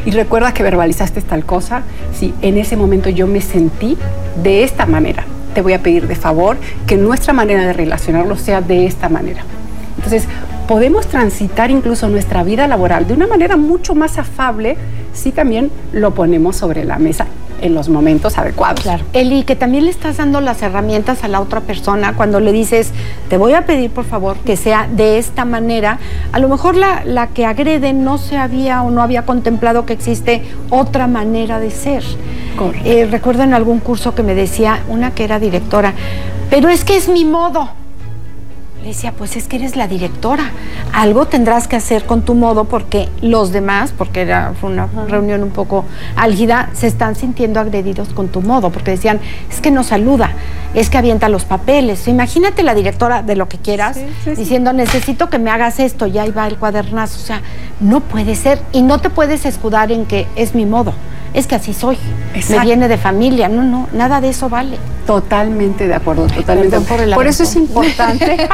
¿Y recuerdas que verbalizaste tal cosa? Sí, en ese momento yo me sentí de esta manera. Te voy a pedir de favor que nuestra manera de relacionarnos sea de esta manera. Entonces, podemos transitar incluso nuestra vida laboral de una manera mucho más afable si también lo ponemos sobre la mesa en los momentos adecuados. Claro. Eli, que también le estás dando las herramientas a la otra persona cuando le dices, te voy a pedir por favor que sea de esta manera. A lo mejor la que agrede no se había o no había contemplado que existe otra manera de ser. Recuerdo en algún curso que me decía una que era directora, pero es que es mi modo. Le decía, pues es que eres la directora, algo tendrás que hacer con tu modo porque los demás, porque fue una reunión un poco álgida, se están sintiendo agredidos con tu modo, porque decían, es que no saluda, es que avienta los papeles. Imagínate la directora de lo que quieras, diciendo, necesito que me hagas esto, y ahí va el cuadernazo. O sea, no puede ser, y no te puedes escudar en que es mi modo. Es que así soy, me viene de familia, no, nada de eso vale. Totalmente de acuerdo, totalmente. Por eso es importante,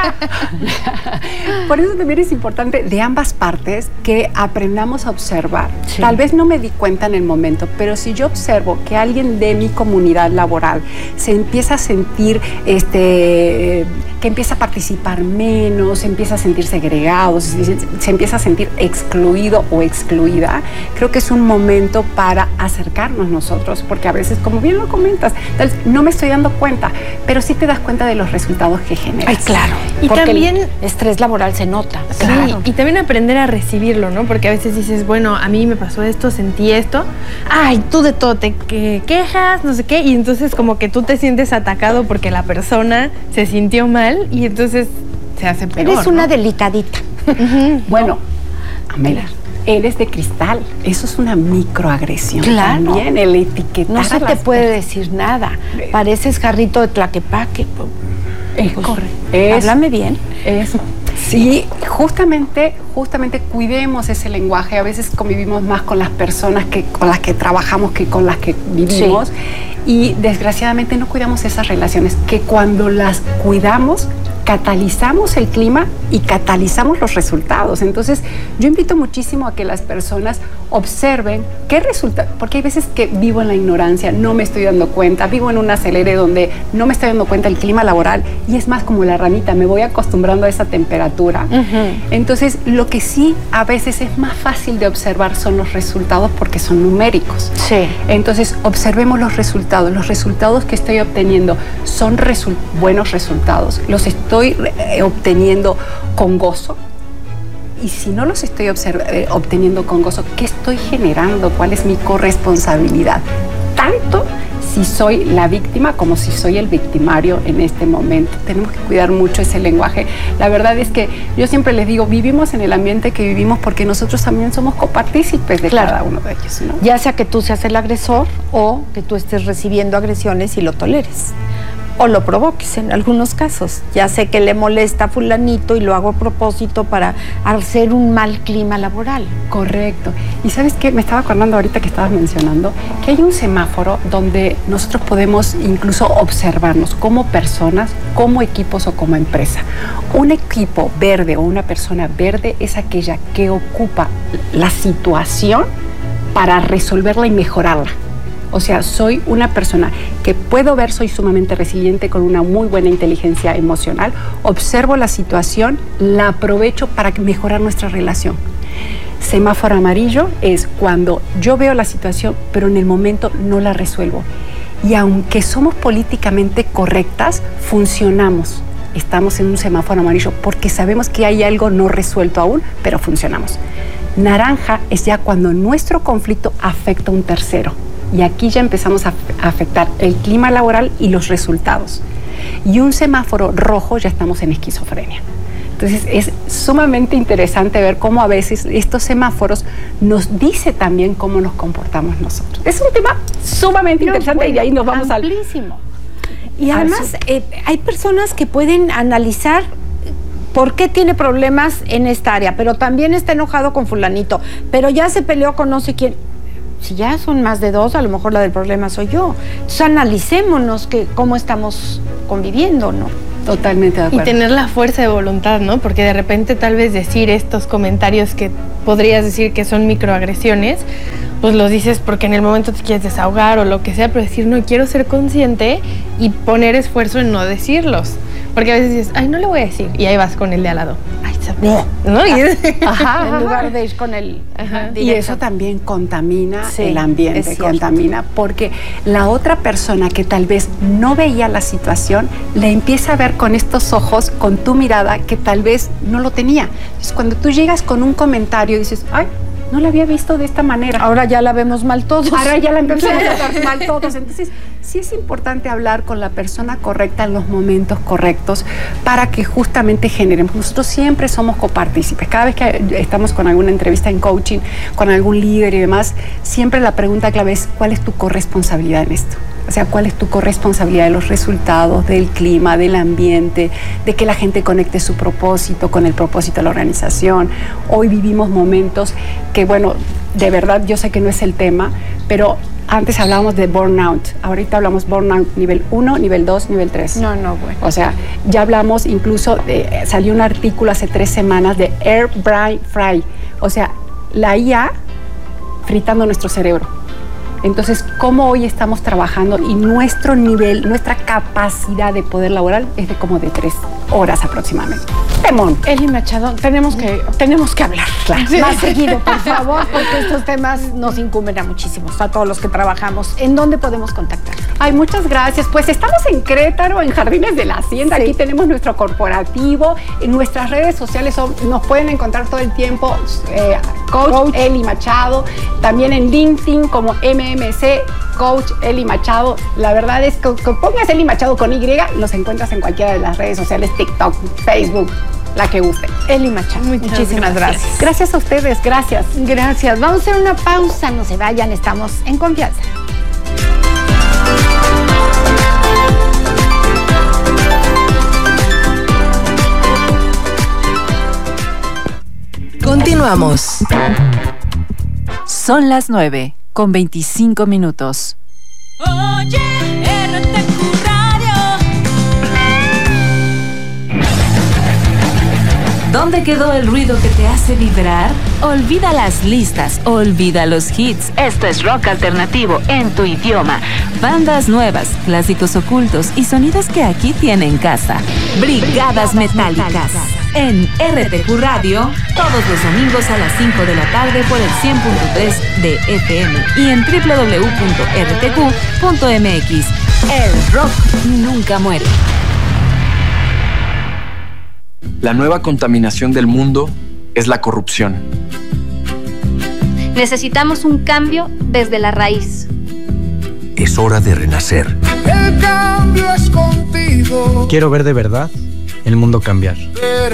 por eso también es importante de ambas partes que aprendamos a observar. Sí. Tal vez no me di cuenta en el momento, pero si yo observo que alguien de mi comunidad laboral se empieza a sentir, que empieza a participar menos, empieza a sentir segregado, se empieza a sentir excluido o excluida, creo que es un momento para acercarnos nosotros, porque a veces, como bien lo comentas, no me estoy dando cuenta, pero sí te das cuenta de los resultados que generas. Ay, claro. Y porque también el estrés laboral se nota. Claro. Sí, y también aprender a recibirlo, ¿no? Porque a veces dices, bueno, a mí me pasó esto, sentí esto. Ay, tú de todo te quejas, no sé qué, y entonces como que tú te sientes atacado porque la persona se sintió mal y entonces se hace peor. Eres una delicadita. Bueno, Amela, eres de cristal. Eso es una microagresión. Claro. También el etiquetar. No se te puede decir nada. Pareces jarrito de Tlaquepaque. Es correcto. Háblame bien. Eso. Sí, justamente cuidemos ese lenguaje. A veces convivimos más con las personas con las que trabajamos que con las que vivimos. Sí. Y desgraciadamente no cuidamos esas relaciones, que cuando las cuidamos, catalizamos el clima y catalizamos los resultados. Entonces, yo invito muchísimo a que las personas observen qué resulta, porque hay veces que vivo en la ignorancia, no me estoy dando cuenta, vivo en un acelere donde no me estoy dando cuenta del clima laboral y es más como la ranita, me voy acostumbrando a esa temperatura. Entonces, lo que sí a veces es más fácil de observar son los resultados porque son numéricos. Sí. Entonces, observemos los resultados que estoy obteniendo son buenos resultados, los estoy obteniendo con gozo. Y si no los estoy obteniendo con gozo, ¿qué estoy generando? ¿Cuál es mi corresponsabilidad? Tanto si soy la víctima como si soy el victimario en este momento. Tenemos que cuidar mucho ese lenguaje. La verdad es que yo siempre les digo, vivimos en el ambiente que vivimos porque nosotros también somos copartícipes de cada uno de ellos, ¿no? Ya sea que tú seas el agresor o que tú estés recibiendo agresiones y lo toleres. O lo provoques en algunos casos. Ya sé que le molesta a fulanito y lo hago a propósito para hacer un mal clima laboral. Correcto. Y ¿sabes qué? Me estaba acordando ahorita que estabas mencionando que hay un semáforo donde nosotros podemos incluso observarnos como personas, como equipos o como empresa. Un equipo verde o una persona verde es aquella que ocupa la situación para resolverla y mejorarla. O sea, soy una persona que puedo ver, soy sumamente resiliente con una muy buena inteligencia emocional, observo la situación, la aprovecho para mejorar nuestra relación. Semáforo amarillo es cuando yo veo la situación, pero en el momento no la resuelvo. Y aunque somos políticamente correctas, funcionamos. Estamos en un semáforo amarillo porque sabemos que hay algo no resuelto aún, pero funcionamos. Naranja es ya cuando nuestro conflicto afecta a un tercero. Y aquí ya empezamos a afectar el clima laboral y los resultados. Y un semáforo rojo ya estamos en esquizofrenia. Entonces es sumamente interesante ver cómo a veces estos semáforos nos dice también cómo nos comportamos nosotros. Es un tema sumamente interesante y ahí nos vamos amplísimo. Y además hay personas que pueden analizar por qué tiene problemas en esta área, pero también está enojado con fulanito, pero ya se peleó con no sé quién. Si ya son más de dos, a lo mejor la del problema soy yo. Entonces analicémonos cómo estamos conviviendo, ¿no? Totalmente de Y acuerdo. tener la fuerza de voluntad, ¿no? Porque de repente tal vez decir estos comentarios que podrías decir que son microagresiones, pues los dices porque en el momento te quieres desahogar o lo que sea, pero decir, no, quiero ser consciente y poner esfuerzo en no decirlos. Porque a veces dices, ay, no le voy a decir, y ahí vas con el de al lado. Ay, ¿no? Ajá, En lugar de ir con el Ajá. Y eso también contamina Sí, el es ambiente, cierto. contamina, porque la otra persona que tal vez no veía la situación, le empieza a ver con estos ojos, con tu mirada, que tal vez no lo tenía. Entonces, cuando tú llegas con un comentario, dices, ay, no la había visto de esta manera. Ahora ya la vemos mal todos. Ahora ya la empezamos a ver mal todos. Entonces, sí es importante hablar con la persona correcta en los momentos correctos para que justamente generemos. Nosotros siempre somos copartícipes. Cada vez que estamos con alguna entrevista en coaching, con algún líder y demás, siempre la pregunta clave es, ¿cuál es tu corresponsabilidad en esto? O sea, ¿cuál es tu corresponsabilidad de los resultados, del clima, del ambiente, de que la gente conecte su propósito con el propósito de la organización? Hoy vivimos momentos que, bueno, de verdad yo sé que no es el tema, pero antes hablábamos de burnout, ahorita hablamos burnout nivel 1, nivel 2, nivel 3. No, bueno. O sea, ya hablamos incluso, salió un artículo hace 3 semanas de Air Fry, o sea, la IA fritando nuestro cerebro. Entonces, ¿cómo hoy estamos trabajando? Y nuestro nivel, nuestra capacidad de poder laboral es de como de 3 horas aproximadamente. Temón. Eli Machado, tenemos que hablar más seguido, por favor, porque estos temas nos incumben a muchísimos, a todos los que trabajamos. ¿En dónde podemos contactar? Ay, muchas gracias. Pues estamos en Querétaro, en Jardines de la Hacienda. Sí. Aquí tenemos nuestro corporativo. En nuestras redes sociales nos pueden encontrar todo el tiempo Coach Eli Machado. También en LinkedIn como MMC Coach Eli Machado. La verdad es que pongas Eli Machado con Y, nos encuentras en cualquiera de las redes sociales, TikTok, Facebook, la que guste. Eli Machado, muchísimas gracias. Gracias a ustedes, gracias. Gracias. Vamos a hacer una pausa, no se vayan, estamos en confianza. Continuamos. Son las 9:25. Oye, RTQ Radio. ¿Dónde quedó el ruido que te hace vibrar? Olvida las listas, olvida los hits. Esto es rock alternativo en tu idioma. Bandas nuevas, clásicos ocultos y sonidos que aquí tienen casa. Brigadas Metálicas. En RTQ Radio, todos los domingos a las 5 de la tarde por el 100.3 de FM y en www.rtq.mx. El rock nunca muere. La nueva contaminación del mundo es la corrupción. Necesitamos un cambio desde la raíz. Es hora de renacer. El cambio es contigo. Quiero ver de verdad el mundo cambiar.